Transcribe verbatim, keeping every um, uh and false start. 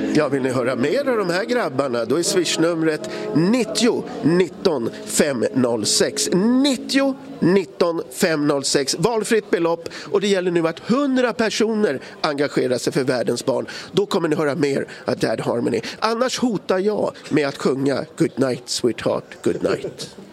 Ja, vill ni höra mer av de här grabbarna, då är swishnumret nittio nitton femhundrasex. nittio nitton femhundrasex. Valfritt belopp, och det gäller nu att hundra personer engagerar sig för världens barn. Då kommer ni höra mer av Dad Harmony. Annars hotar jag med att sjunga Good night, sweetheart, good night.